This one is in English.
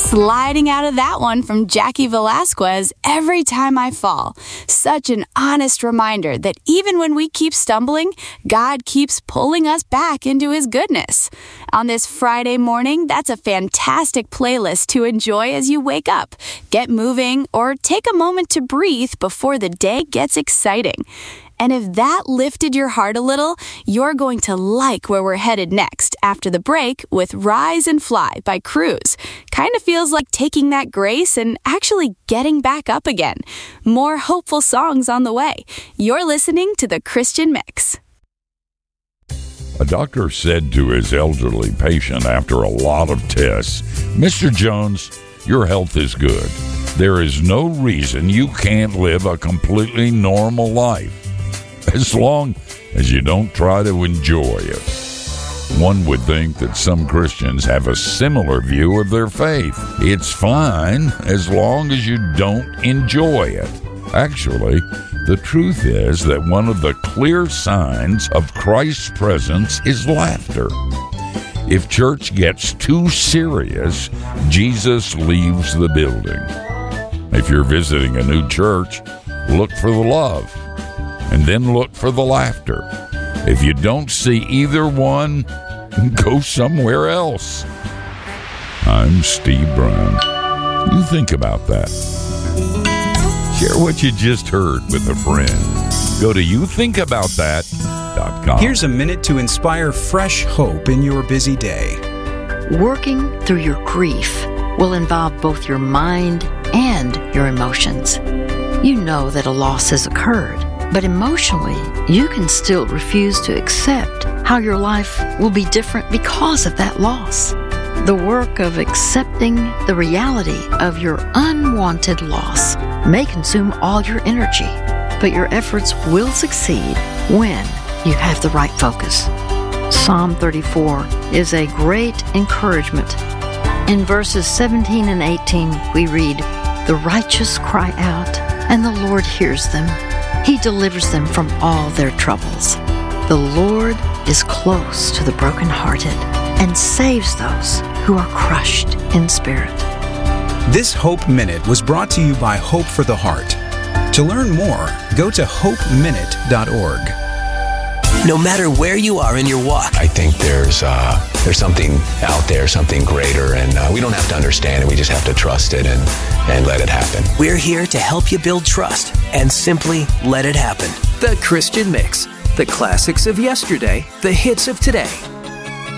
Sliding out of that one from Jackie Velasquez, Every Time I Fall. Such an honest reminder that even when we keep stumbling, God keeps pulling us back into His goodness. On this Friday morning, that's a fantastic playlist to enjoy as you wake up, get moving, or take a moment to breathe before the day gets exciting. And if that lifted your heart a little, you're going to like where we're headed next after the break with Rise and Fly by Cruise. Kind of feels like taking that grace and actually getting back up again. More hopeful songs on the way. You're listening to The Christian Mix. A doctor said to his elderly patient after a lot of tests, "Mr. Jones, your health is good. There is no reason you can't live a completely normal life, as long as you don't try to enjoy it." One would think that some Christians have a similar view of their faith. It's fine as long as you don't enjoy it. Actually, the truth is that one of the clear signs of Christ's presence is laughter. If church gets too serious, Jesus leaves the building. If you're visiting a new church, look for the love, and then look for the laughter. If you don't see either one, go somewhere else. I'm Steve Brown. You think about that. Share what you just heard with a friend. Go to youthinkaboutthat.com. Here's a minute to inspire fresh hope in your busy day. Working through your grief will involve both your mind and your emotions. You know that a loss has occurred, but emotionally, you can still refuse to accept how your life will be different because of that loss. The work of accepting the reality of your unwanted loss may consume all your energy, but your efforts will succeed when you have the right focus. Psalm 34 is a great encouragement. In verses 17 and 18, we read, "The righteous cry out, and the Lord hears them. He delivers them from all their troubles. The Lord is close to the brokenhearted and saves those who are crushed in spirit." This Hope Minute was brought to you by Hope for the Heart. To learn more, go to hopeminute.org. No matter where you are in your walk, I think there's something out there, something greater, and we don't have to understand it. We just have to trust it and let it happen. We're here to help you build trust and simply let it happen. The Christian Mix. The classics of yesterday, the hits of today,